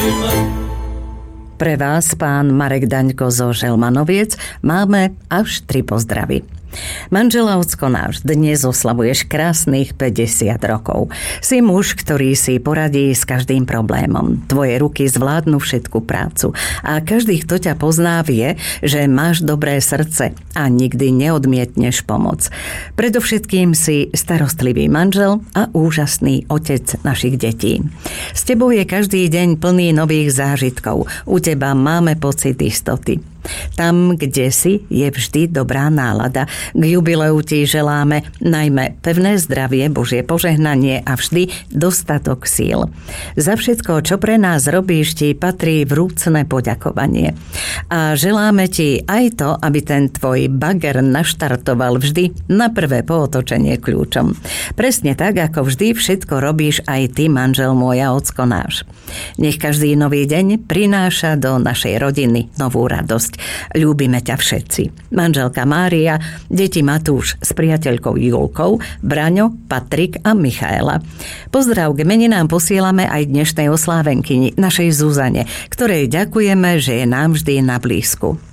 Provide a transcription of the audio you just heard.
Pre vás, pán Marek Daňko zo Želmanoviec, máme až 3 pozdravy. Manžela Ocko náš, dnes oslavuješ krásnych 50 rokov. Si muž, ktorý si poradí s každým problémom. Tvoje ruky zvládnu všetku prácu. A každý, kto ťa pozná, vie, že máš dobré srdce a nikdy neodmietneš pomoc. Predovšetkým si starostlivý manžel a úžasný otec našich detí. S tebou je každý deň plný nových zážitkov. U teba máme pocit istoty. Tam, kde si, je vždy dobrá nálada. K jubileu ti želáme najmä pevné zdravie, Božie požehnanie a vždy dostatok síl. Za všetko, čo pre nás robíš, ti patrí vrúcne poďakovanie. A želáme ti aj to, aby ten tvoj bager naštartoval vždy na prvé pootočenie kľúčom. Presne tak, ako vždy všetko robíš aj ty, manžel môj a ocko náš. Nech každý nový deň prináša do našej rodiny novú radosť. Ľúbime ťa všetci. Manželka Mária, deti Matúš s priateľkou Julkou, Braňo, Patrik a Michaela. Pozdrav k meninám posielame aj dnešnej oslávenkyni, našej Zuzane, ktorej ďakujeme, že je nám vždy na blízku.